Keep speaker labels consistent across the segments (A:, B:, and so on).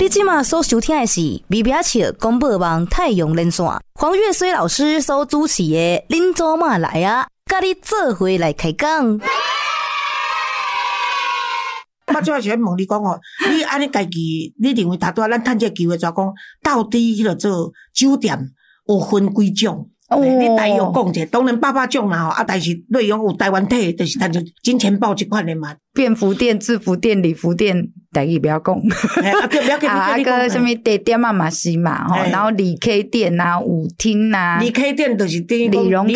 A: 你现在所收听的是微表笑广播网太阳连线，黄月水老师所主持的恁祖妈来啊，甲你做伙来开讲。
B: 我主要是问你讲哦，你安尼家己，你认为大多咱趁这机会就讲，到底迄个做酒店有分几种？你大约讲者，当然800种啦吼，但是内容有台湾体，就是咱就金钱豹这款的嘛。
C: 便服店、制服店、礼服店，台语不要讲。个什么地点嘛是嘛，然后理 K 店啊、舞厅啊，
B: 理 K 店就是理
C: 容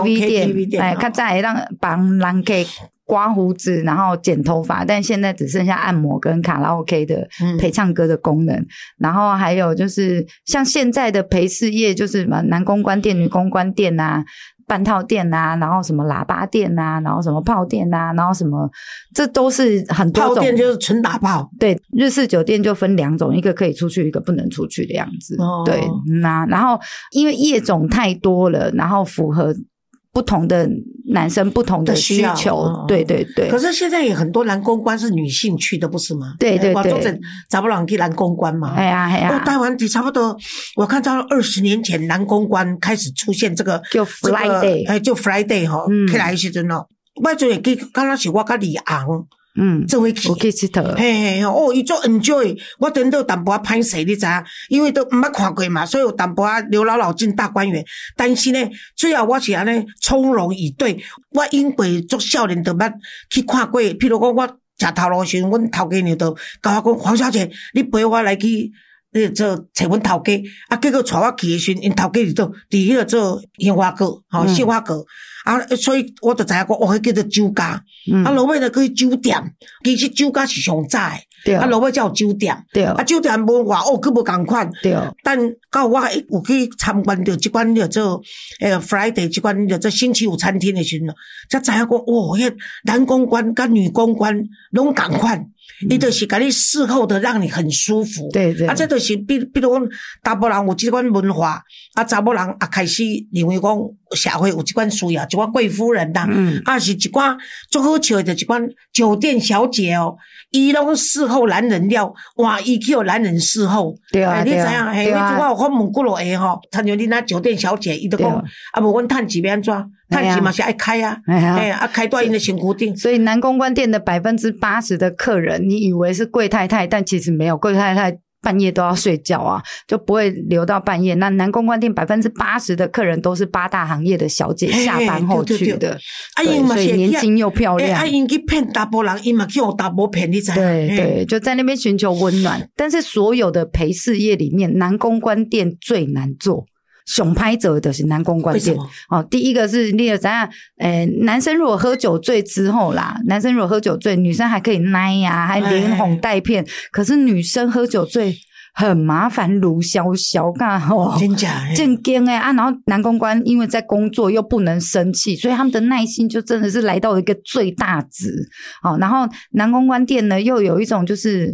C: KTV 店，较早会让帮人可以刮胡子，然后剪头发，但现在只剩下按摩跟卡拉 OK 的陪唱歌的功能。然后还有就是像现在的陪侍业，就是什么男公关店、女公关店啊。半套店啊，然后什么喇叭店啊，然后什么炮店啊，然后什么，这都是很多种。
B: 炮店就是纯打炮。
C: 对，日式酒店就分2种，一个可以出去，一个不能出去的样子。哦、对，然后因为业种太多了，然后符合不同的男生不同的需求，对对对。
B: 可是现在也很多男公关是女性去的，不是吗？
C: 对对对，
B: 找不人去男公关嘛。
C: 哎呀哎呀，
B: 台湾差不多，我看到20年前男公关开始出现这个
C: 就 Friday，
B: 就 Friday 吼，起来的时阵哦，我做会记，敢若是我甲李昂。做伙去，
C: 有去佚佗，
B: 嘿，哦，伊做 enjoy， 我等到淡薄仔歹势，你知影？因为都毋捌看过嘛，所以有淡薄仔刘姥姥进大观园。但是呢，最后我是安尼从容以对，我因为足少年都捌去看过，譬如讲我食头路时，阮头家娘就甲我讲，黄小姐，你陪我来去。做找阮头家，结果带我去的时阵，因头家伫迄个做鲜花果，鲜花果，所以我就知影讲，迄叫做酒家，落尾就去酒店，其实酒家是上早的，落尾才有酒店，酒店文化佫无共款，但到我有去参观着即款叫做Friday 即款叫做星期五餐厅的时阵，才知影讲，迄男公关甲女公关拢共款。伊就是甲你事后的让你很舒服，
C: 对对，
B: 这就是比如讲，查某人有这款文化，查某人也开始认为讲社会有这款需要，一款贵夫人啦，是一款最好笑的，一款酒店小姐哦，伊拢事后男人了，哇，伊去有男人事后，
C: 对啊，
B: 你知影？嘿，我有访问几落个吼，参像你那酒店小姐，伊就讲，无阮趁钱要安怎？趁钱嘛是爱开啊，开在因的身躯顶。
C: 所以男公关店的80%的客人，你以为是贵太太，但其实没有，贵太太半夜都要睡觉啊，就不会留到半夜。那男公关店80%的客人都是8大行业的小姐下班后去的，所以年轻又漂亮。
B: 因去骗大波人，因嘛去用大波骗，你知道？
C: 对对，就在那边寻求温暖。但是所有的陪侍业里面，男公关店最难做。熊拍者的是男公关店哦，第一个是你有怎样？男生如果喝酒醉之后啦，男生如果喝酒醉，女生还可以奶呀，还连哄带骗。可是女生喝酒醉很麻烦，如小干吼，
B: 真假
C: 正经啊！然后男公关因为在工作又不能生气，所以他们的耐心就真的是来到一个最大值。好，然后男公关店呢又有一种就是。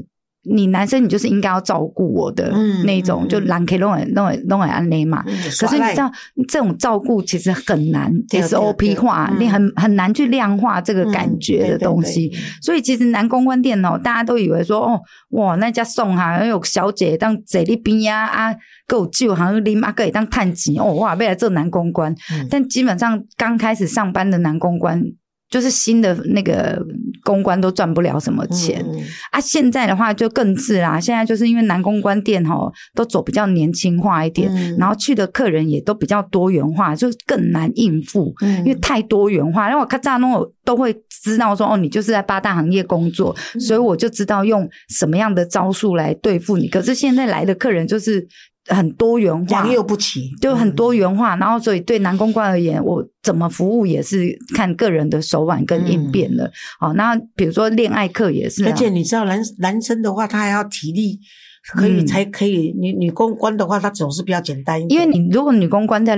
C: 你男生你就是应该要照顾我的那种，就人可以弄来安内嘛。可是你知道这种照顾其实很难 SOP 化，你很难去量化这个感觉的东西。所以其实男公关店哦，大家都以为说哇那家送哈有小姐当坐你边啊够酒好像啉可以当探钱哇要来做男公关，但基本上刚开始上班的男公关。就是新的那个公关都赚不了什么钱现在的话就更是啦，现在就是因为男公关店都走比较年轻化一点，然后去的客人也都比较多元化，就更难应付，因为太多元化。然后我看大家都会知道说你就是在8大行业工作，所以我就知道用什么样的招数来对付你。可是现在来的客人就是很多元化，
B: 良莠不齐，
C: 就很多元化。然后所以对男公关而言，我怎么服务也是看个人的手腕跟应变了。好，那比如说恋爱课也是
B: 而且你知道男生的话他还要体力才可以，女公关的话他总是比较简单一点，
C: 因为你如果女公关在